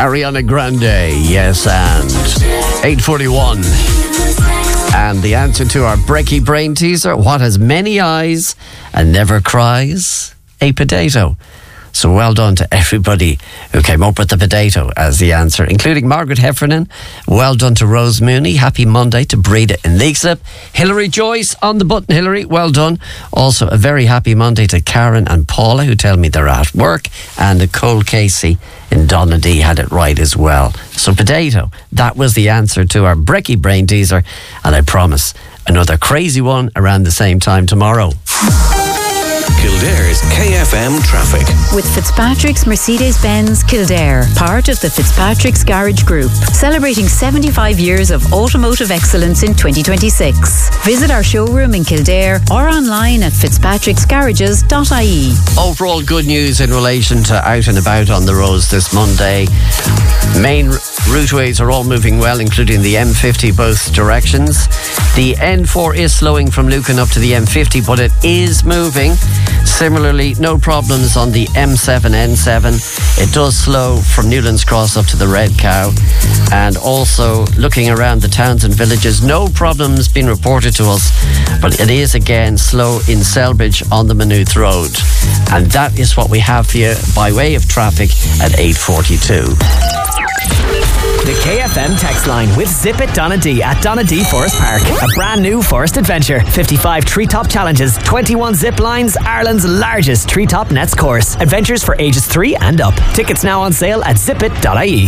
Ariana Grande, yes, and 8:41. And the answer to our Breaky Brain teaser, what has many eyes and never cries? A potato. So well done to everybody who came up with the potato as the answer, including Margaret Heffernan. Well done to Rose Mooney. Happy Monday to Breda in Leixlip. Hilary Joyce on the button, Hilary. Well done. Also a very happy Monday to Karen and Paula, who tell me they're at work. And Nicole Casey in Donnelly had it right as well. So potato, that was the answer to our Breaky Brain teaser. And I promise another crazy one around the same time tomorrow. Kildare's KFM traffic. With Fitzpatrick's Mercedes-Benz Kildare, part of the Fitzpatrick's Garage Group, celebrating 75 years of automotive excellence in 2026. Visit our showroom in Kildare or online at fitzpatricksgarages.ie. Overall good news in relation to out and about on the roads this Monday. Main routeways are all moving well, including the M50 both directions. The N4 is slowing from Lucan up to the M50, but it is moving. Similarly, no problems on the M7, N7. It does slow from Newlands Cross up to the Red Cow. And also, looking around the towns and villages, no problems being reported to us, but it is again slow in Selbridge on the Maynooth Road. And that is what we have for you by way of traffic at 8:42. The KFM text line with Zip It Donadee at Donadee Forest Park. A brand new forest adventure. 55 treetop challenges, 21 zip lines, Ireland's largest treetop nets course. Adventures for ages 3 and up. Tickets now on sale at zipit.ie.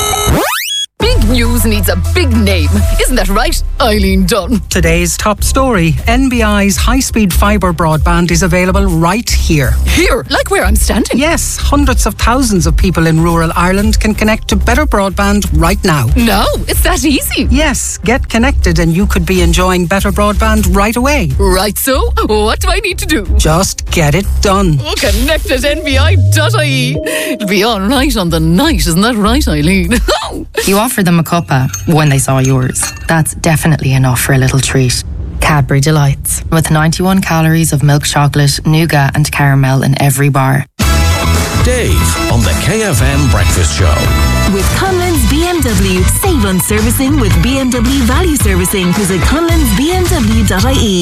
Big news needs a big name. Isn't that right, Eileen Dunn? Today's top story. NBI's high-speed fibre broadband is available right here. Here? Like where I'm standing? Yes, hundreds of thousands of people in rural Ireland can connect to better broadband right now. No, it's that easy. Yes, get connected and you could be enjoying better broadband right away. Right, so what do I need to do? Just get it done. Oh, connect at nbi.ie. It'll be all right on the night, isn't that right, Eileen? You offered them a cuppa when they saw yours. That's definitely enough for a little treat. Cadbury Delights, with 91 calories of milk chocolate, nougat and caramel in every bar. Dave on the KFM Breakfast Show. With Conlon's BMW, save on servicing with BMW Value Servicing. Visit conlonsbmw.ie.